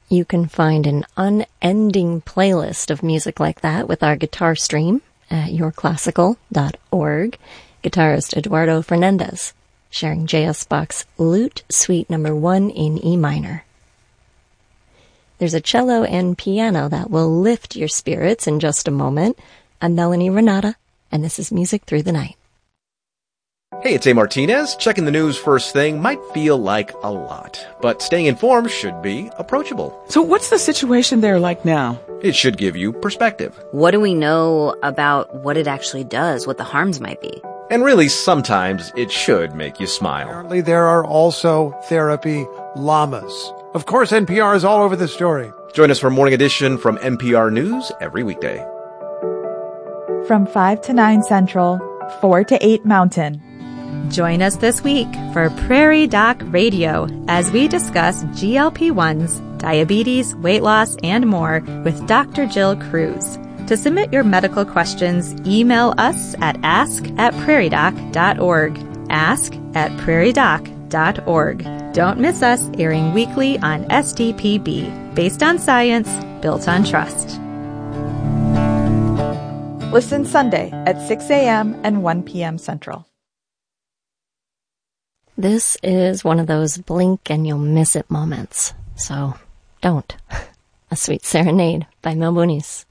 You can find an unending playlist of music like that with our guitar stream at yourclassical.org. Guitarist Eduardo Fernandez sharing J.S. Bach's Lute Suite No. 1 in E minor. There's a cello and piano that will lift your spirits in just a moment. I'm Melanie Renata, and this is Music Through the Night. Hey, it's A. Martinez. Checking the news first thing might feel like a lot, but staying informed should be approachable. So what's the situation there like now? It should give you perspective. What do we know about what it actually does, what the harms might be? And really, sometimes it should make you smile. Apparently, there are also therapy llamas. Of course, NPR is all over the story. Join us for Morning Edition from NPR News every weekday. From 5 to 9 Central, 4 to 8 Mountain. Join us this week for Prairie Doc Radio as we discuss GLP-1s, diabetes, weight loss, and more with Dr. Jill Cruz. To submit your medical questions, email us at ask@prairiedoc.org. ask@prairiedoc.org. Don't miss us, airing weekly on SDPB, based on science, built on trust. Listen Sunday at 6 a.m. and 1 p.m. Central. This is one of those blink and you'll miss it moments, so don't. A Sweet Serenade by Mel Boonies.